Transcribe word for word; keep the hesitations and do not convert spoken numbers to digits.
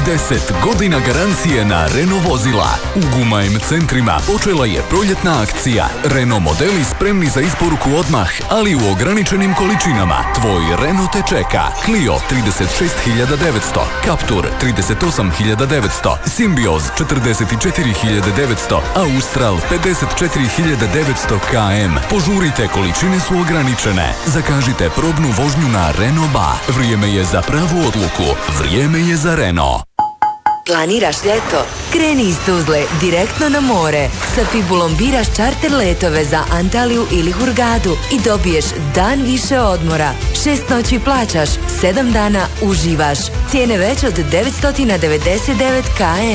deset godina garancije na Renault vozila. U Guma-em centrima počela je proljetna akcija. Renault modeli spremni za isporuku odmah, ali u ograničenim količinama. Tvoj Renault te čeka. Clio trideset šest hiljada devetsto, Captur trideset osam hiljada devetsto, Symbioz četrdeset četiri hiljade devetsto, Austral pedeset četiri hiljade devetsto km. Požurite, količine su ograničene. Zakažite probnu vožnju na Renault Ba. Vrijeme je za pravu odluku. Vrijeme je za Renault. Planiraš ljeto? Kreni iz Tuzle direktno na more. Sa Fibulom biraš čarter letove za Antaliju ili Hurgadu i dobiješ dan više odmora. Šest noći plaćaš, sedam dana uživaš. Cijene već od devetsto devedeset devet km.